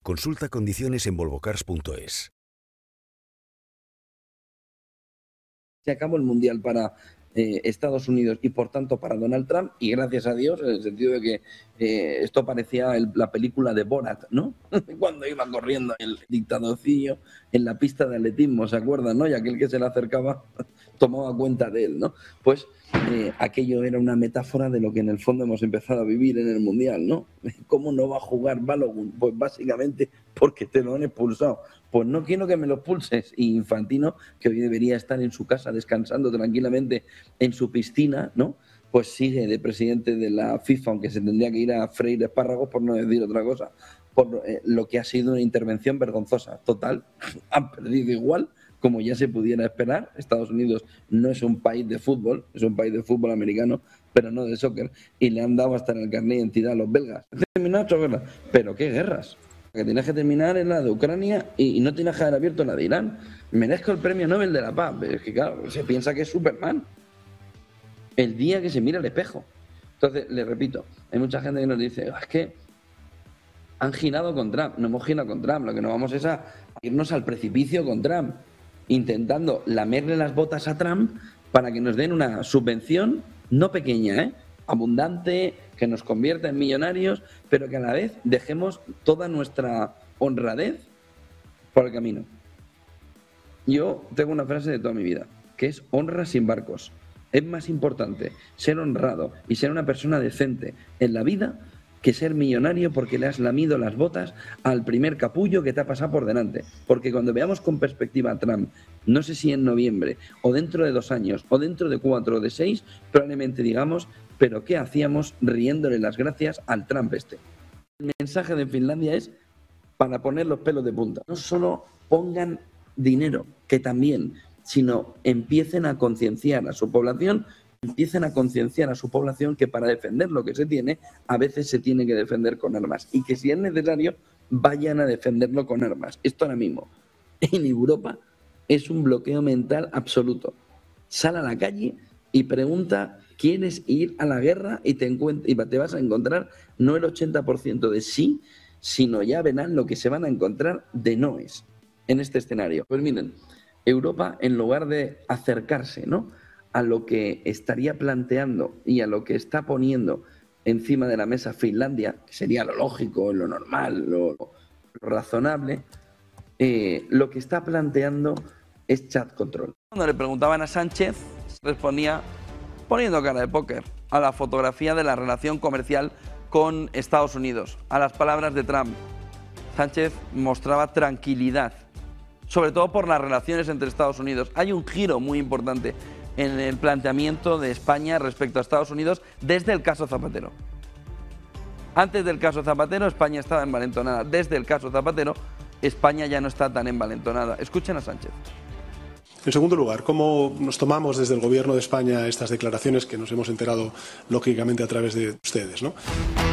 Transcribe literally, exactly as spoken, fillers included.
Consulta condiciones en volvo cars punto es. Se acabó el Mundial para eh, Estados Unidos y por tanto para Donald Trump, y gracias a Dios, en el sentido de que eh, esto parecía el, la película de Borat, ¿no? Cuando iba corriendo el dictadorcillo en la pista de atletismo, ¿se acuerdan, no? Y aquel que se le acercaba tomaba cuenta de él, ¿no? Pues eh, aquello era una metáfora de lo que en el fondo hemos empezado a vivir en el Mundial, ¿no? ¿Cómo no va a jugar Balogun? Pues básicamente porque te lo han expulsado. Pues no quiero que me lo expulses. Y Infantino, que hoy debería estar en su casa descansando tranquilamente en su piscina, ¿no? Pues sigue de presidente de la FIFA, aunque se tendría que ir a freír espárragos, por no decir otra cosa, por eh, lo que ha sido una intervención vergonzosa. Total, han perdido igual, como ya se pudiera esperar. Estados Unidos no es un país de fútbol, es un país de fútbol americano, pero no de soccer, y le han dado hasta en el carnet de identidad a los belgas. Terminado ocho guerras. ¿Pero qué guerras? La que tienes que terminar es la de Ucrania y, y no tienes que haber abierto la de Irán. Merezco el premio Nobel de la Paz. Es que claro, se piensa que es Superman el día que se mira al espejo. Entonces, le repito, hay mucha gente que nos dice, es que han girado con Trump. No hemos girado con Trump, lo que nos vamos es a irnos al precipicio con Trump, intentando lamerle las botas a Trump para que nos den una subvención, no pequeña, ¿eh? abundante, que nos convierta en millonarios, pero que a la vez dejemos toda nuestra honradez por el camino. Yo tengo una frase de toda mi vida, que es honra sin barcos. Es más importante ser honrado y ser una persona decente en la vida que ser millonario porque le has lamido las botas al primer capullo que te ha pasado por delante. Porque cuando veamos con perspectiva a Trump, no sé si en noviembre, o dentro de dos años, o dentro de cuatro o de seis, probablemente digamos, pero ¿qué hacíamos riéndole las gracias al Trump este? El mensaje de Finlandia es para poner los pelos de punta. No solo pongan dinero, que también, sino empiecen a concienciar a su población, empiecen a concienciar a su población que para defender lo que se tiene, a veces se tiene que defender con armas. Y que si es necesario, vayan a defenderlo con armas. Esto ahora mismo, en Europa, es un bloqueo mental absoluto. Sal a la calle y pregunta, ¿quieres ir a la guerra? Y te, y te vas a encontrar no el ochenta por ciento de sí, sino ya verán lo que se van a encontrar de noes en este escenario. Pues miren, Europa, en lugar de acercarse, ¿no?, a lo que estaría planteando y a lo que está poniendo encima de la mesa Finlandia, que sería lo lógico, lo normal, lo, lo razonable, eh, lo que está planteando es chat control. Cuando le preguntaban a Sánchez, respondía poniendo cara de póker a la fotografía de la relación comercial con Estados Unidos, a las palabras de Trump. Sánchez mostraba tranquilidad, sobre todo por las relaciones entre Estados Unidos. Hay un giro muy importante en el planteamiento de España respecto a Estados Unidos desde el caso Zapatero. Antes del caso Zapatero, España estaba envalentonada. Desde el caso Zapatero, España ya no está tan envalentonada. Escuchen a Sánchez. En segundo lugar, ¿cómo nos tomamos desde el Gobierno de España estas declaraciones que nos hemos enterado, lógicamente, a través de ustedes, ¿no?